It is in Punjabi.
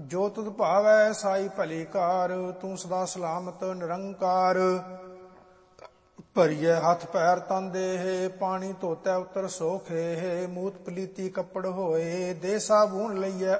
ਜੋ ਤੁਧ ਭਾਵੈ ਸਾਈ ਭਲੀ ਕਾਰ, ਤੂੰ ਸਦਾ ਸਲਾਮਤ ਨਿਰੰਕਾਰ। ਭਰੀਏ ਹੱਥ ਪੈਰ ਤਨ ਦੇਹ, ਪਾਣੀ ਧੋਤੈ ਉਤਰ ਸੋਖੇ। ਮੂਤ ਪਲੀਤੀ ਕੱਪੜ ਹੋਏ, ਦੇ ਸਾਬੂਨ ਲਈਐ